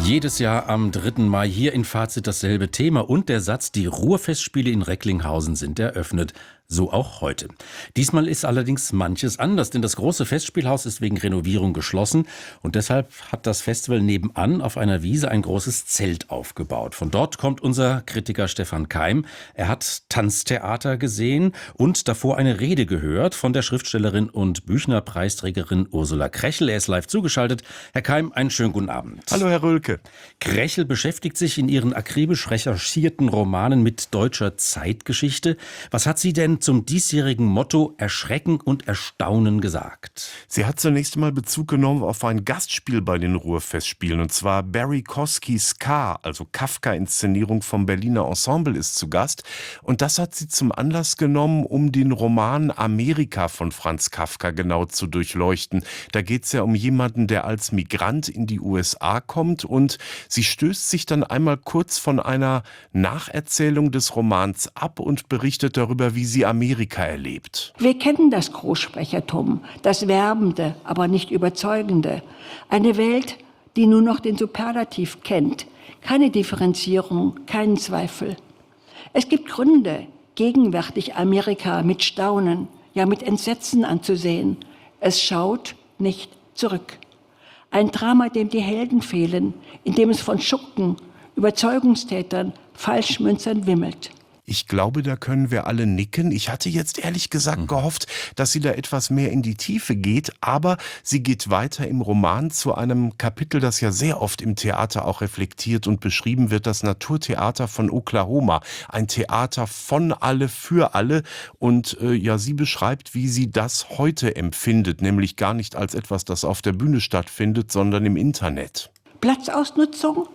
Jedes Jahr am 3. Mai hier in Fazit dasselbe Thema und der Satz, die Ruhrfestspiele in Recklinghausen sind eröffnet. So auch heute. Diesmal ist allerdings manches anders, denn das große Festspielhaus ist wegen Renovierung geschlossen und deshalb hat das Festival nebenan auf einer Wiese ein großes Zelt aufgebaut. Von dort kommt unser Kritiker Stefan Keim. Er hat Tanztheater gesehen und davor eine Rede gehört von der Schriftstellerin und Büchner-Preisträgerin Ursula Krechel. Er ist live zugeschaltet. Herr Keim, einen schönen guten Abend. Hallo, Herr Röhlke. Krechel beschäftigt sich in ihren akribisch recherchierten Romanen mit deutscher Zeitgeschichte. Was hat sie denn zum diesjährigen Motto Erschrecken und Erstaunen gesagt? Sie hat zunächst einmal Bezug genommen auf ein Gastspiel bei den Ruhrfestspielen, und zwar Barry Koskis K., also Kafka-Inszenierung vom Berliner Ensemble, ist zu Gast. Und das hat sie zum Anlass genommen, um den Roman Amerika von Franz Kafka genau zu durchleuchten. Da geht es ja um jemanden, der als Migrant in die USA kommt, und sie stößt sich dann einmal kurz von einer Nacherzählung des Romans ab und berichtet darüber, wie sie Amerika erlebt. Wir kennen das Großsprechertum, das Werbende, aber nicht Überzeugende. Eine Welt, die nur noch den Superlativ kennt. Keine Differenzierung, keinen Zweifel. Es gibt Gründe, gegenwärtig Amerika mit Staunen, ja mit Entsetzen anzusehen. Es schaut nicht zurück. Ein Drama, dem die Helden fehlen, in dem es von Schurken, Überzeugungstätern, Falschmünzern wimmelt. Ich glaube, da können wir alle nicken. Ich hatte jetzt ehrlich gesagt gehofft, dass sie da etwas mehr in die Tiefe geht, aber sie geht weiter im Roman zu einem Kapitel, das ja sehr oft im Theater auch reflektiert und beschrieben wird, das Naturtheater von Oklahoma. Ein Theater von alle, für alle, und sie beschreibt, wie sie das heute empfindet, nämlich gar nicht als etwas, das auf der Bühne stattfindet, sondern im Internet. Platzausnutzung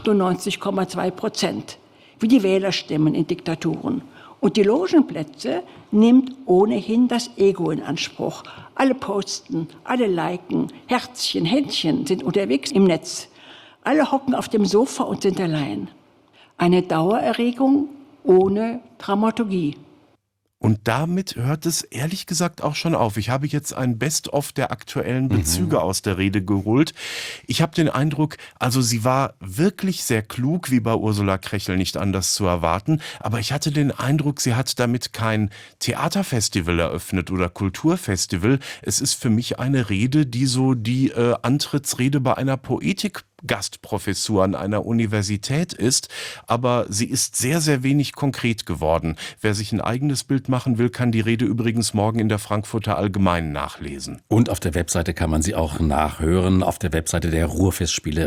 98,2%. Wie die Wählerstimmen in Diktaturen. Und die Logenplätze nimmt ohnehin das Ego in Anspruch. Alle posten, alle liken, Herzchen, Händchen sind unterwegs im Netz. Alle hocken auf dem Sofa und sind allein. Eine Dauererregung ohne Dramaturgie. Und damit hört es ehrlich gesagt auch schon auf. Ich habe jetzt ein Best-of der aktuellen Bezüge aus der Rede geholt. Ich habe den Eindruck, also sie war wirklich sehr klug, wie bei Ursula Krechel nicht anders zu erwarten. Aber ich hatte den Eindruck, sie hat damit kein Theaterfestival eröffnet oder Kulturfestival. Es ist für mich eine Rede, die so die Antrittsrede bei einer Gastprofessur an einer Universität ist, aber sie ist sehr, sehr wenig konkret geworden. Wer sich ein eigenes Bild machen will, kann die Rede übrigens morgen in der Frankfurter Allgemeinen nachlesen. Und auf der Webseite kann man sie auch nachhören, auf der Webseite der Ruhrfestspiele